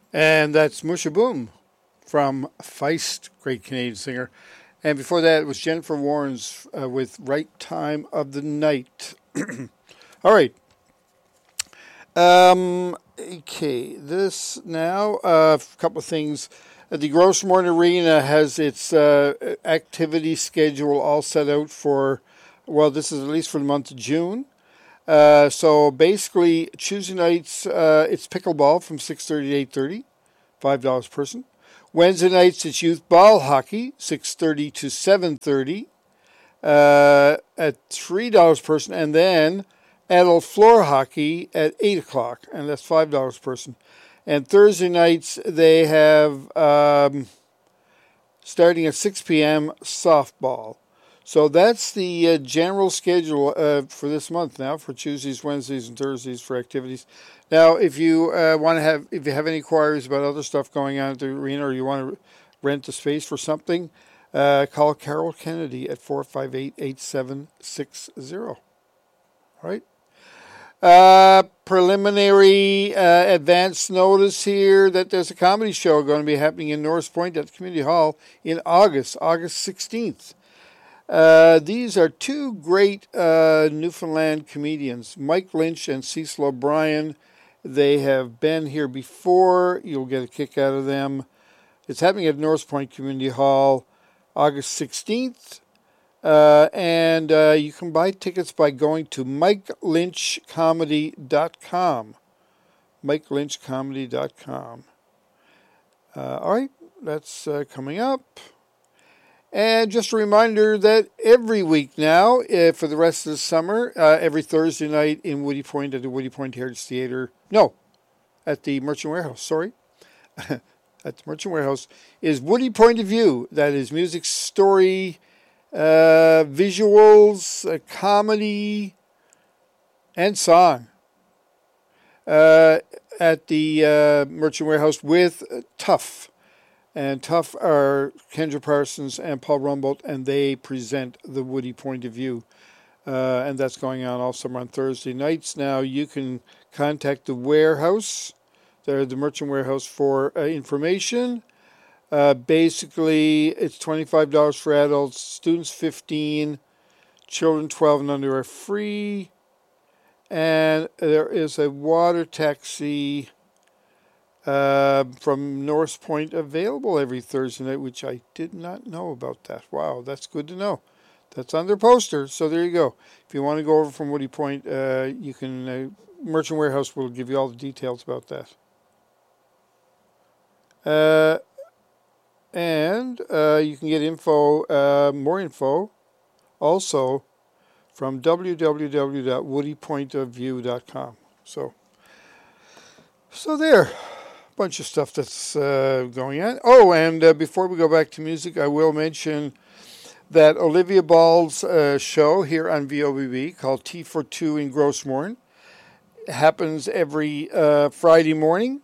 And that's Musha Boom from Feist, great Canadian singer. And before that, it was Jennifer Warnes with Right Time of the Night. All right. Okay, this now, a couple of things. The Grossmorn Arena has its activity schedule all set out for, well, this is at least for the month of June. So basically, Tuesday nights, it's pickleball from 6:30 to 8:30, $5 per person. Wednesday nights, it's youth ball hockey, 6:30 to 7:30, at $3 per person. And then adult floor hockey at 8 o'clock, and that's $5 per person. And Thursday nights, they have, starting at 6 p.m., softball. So that's the general schedule for this month now, for Tuesdays, Wednesdays, and Thursdays for activities. Now, if you if you have any inquiries about other stuff going on at the arena, or you want to rent the space for something, call Carol Kennedy at 458-8760. All right. Preliminary advance notice here that there's a comedy show going to be happening in Norris Point at the Community Hall in August 16th. These are two great Newfoundland comedians, Mike Lynch and Cecil O'Brien. They have been here before. You'll get a kick out of them. It's happening at Norris Point Community Hall August 16th. And you can buy tickets by going to MikeLynchComedy.com. MikeLynchComedy.com. All right, that's coming up. And just a reminder that every week now, for the rest of the summer, every Thursday night in Woody Point at the Woody Point Heritage Theatre, at the Merchant Warehouse, sorry. At the Merchant Warehouse is Woody Point of View. That is music, story, visuals, comedy, and song at the Merchant Warehouse with Tough. And Tough are Kendra Parsons and Paul Rumbold, and they present the Woody Point of View. And that's going on all summer on Thursday nights. Now, you can contact the warehouse, the Merchant Warehouse, for information. Basically, it's $25 for adults, students $15, children 12 and under are free, and there is a water taxi from Norris Point available every Thursday night, which I did not know about that. Wow, that's good to know. That's on their poster, so there you go. If you want to go over from Woody Point, you can. Merchant Warehouse will give you all the details about that. And you can get more info, also from www.woodypointofview.com. So there, a bunch of stuff that's going on. Oh, and before we go back to music, I will mention that Olivia Ball's show here on VOBB called Tea for Two in Grossmorn happens every Friday morning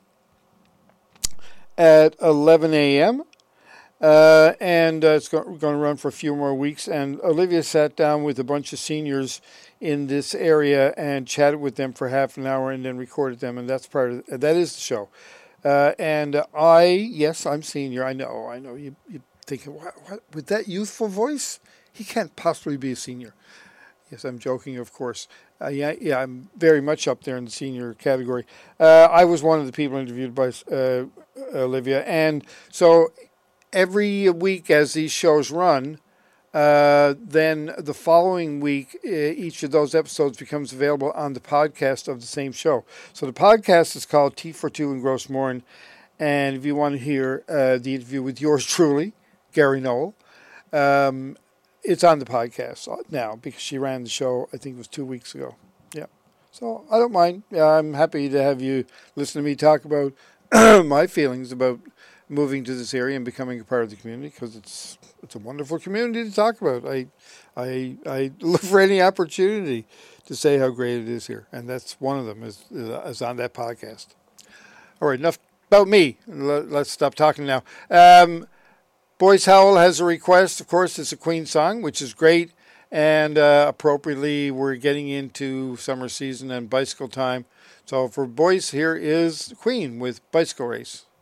at 11 a.m. And it's going to run for a few more weeks. And Olivia sat down with a bunch of seniors in this area and chatted with them for half an hour and then recorded them. And that's that is the show. And I'm senior. I know. You're thinking, what? With that youthful voice? He can't possibly be a senior. Yes, I'm joking, of course. I'm very much up there in the senior category. I was one of the people interviewed by Olivia. And so every week as these shows run, then the following week, each of those episodes becomes available on the podcast of the same show. So the podcast is called Tea for Two in Grossmorn. And if you want to hear the interview with yours truly, Gary Knoll, it's on the podcast now because she ran the show, I think it was 2 weeks ago. Yeah. So I don't mind. I'm happy to have you listen to me talk about my feelings about moving to this area and becoming a part of the community, because it's a wonderful community to talk about. I look for any opportunity to say how great it is here, and that's one of them is on that podcast. All right, enough about me. Let's stop talking now. Boyce Howell has a request. Of course, it's a Queen song, which is great, and appropriately, we're getting into summer season and bicycle time. So for Boyce, here is Queen with Bicycle Race.